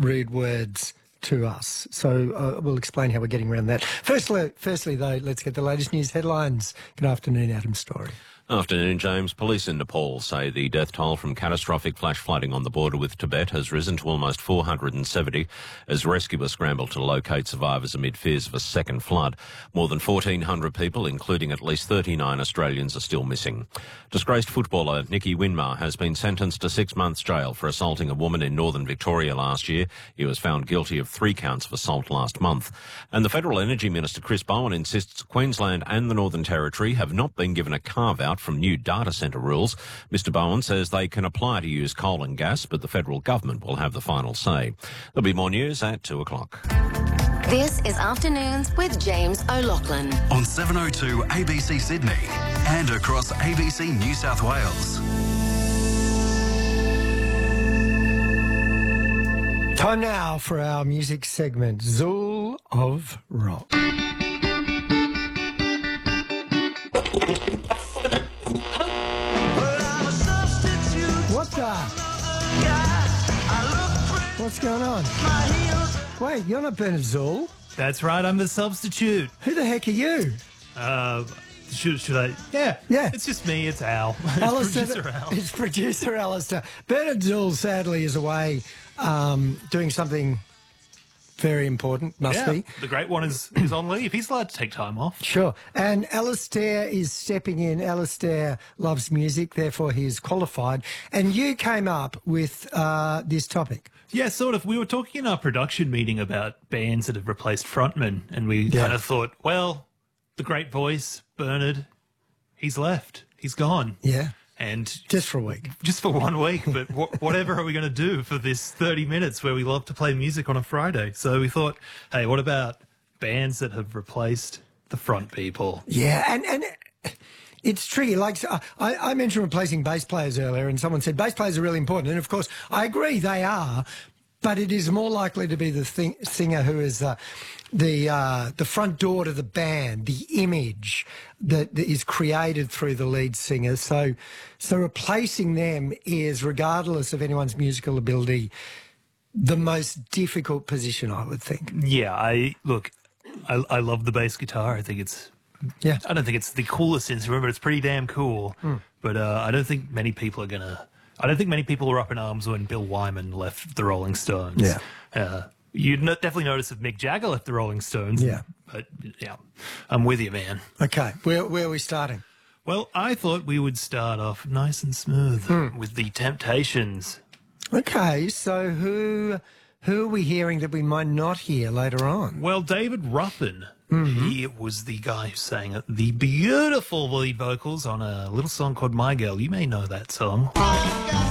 rude words to us. So we'll explain how we're getting around that. Firstly, though, let's get the latest news headlines. Good afternoon, Adam Story. Afternoon, James. Police in Nepal say the death toll from catastrophic flash flooding on the border with Tibet has risen to almost 470 as rescuers scramble to locate survivors amid fears of a second flood. More than 1,400 people, including at least 39 Australians, are still missing. Disgraced footballer Nicky Winmar has been sentenced to 6 months jail for assaulting a woman in northern Victoria last year. He was found guilty of 3 counts of assault last month. And the Federal Energy Minister Chris Bowen insists Queensland and the Northern Territory have not been given a carve-out from new data centre rules. Mr Bowen says they can apply to use coal and gas, but the federal government will have the final say. There'll be more news at 2 o'clock. This is Afternoons with James O'Loughlin. On 702 ABC Sydney and across ABC New South Wales. Time now for our music segment, Zool of Rock. What's going on? Wait, you're not Bernard Zool. That's right, I'm the substitute. Who the heck are you? Should I? Yeah. It's just me, it's Al. Producer Al. It's producer Alistair. Bernard Zool, sadly, is away doing something very important, must be. The great one is on leave. He's allowed to take time off. Sure. And Alistair is stepping in. Alistair loves music, therefore he is qualified. And you came up with this topic. Yeah, sort of. We were talking in our production meeting about bands that have replaced frontmen, and we kind of thought, well, the great voice, Bernard, he's left. He's gone. Yeah. And just for a week. Just for 1 week. But whatever are we going to do for this 30 minutes where we love to play music on a Friday? So we thought, hey, what about bands that have replaced the front people? Yeah, and it's tricky. Like I mentioned replacing bass players earlier, and someone said bass players are really important. And, of course, I agree they are, but it is more likely to be the singer who is the front door to the band, the image that is created through the lead singer. So replacing them is, regardless of anyone's musical ability, the most difficult position, I would think. Yeah, I love the bass guitar. I think it's I don't think it's the coolest instrument, but it's pretty damn cool. But I don't think many people were up in arms when Bill Wyman left the Rolling Stones. Yeah. You'd definitely notice if Mick Jagger left the Rolling Stones. Yeah. But, yeah, I'm with you, man. Okay. Where are we starting? Well, I thought we would start off nice and smooth with the Temptations. Okay. So who are we hearing that we might not hear later on? Well, David Ruffin. He was the guy who sang the beautiful lead vocals on a little song called My Girl. You may know that song.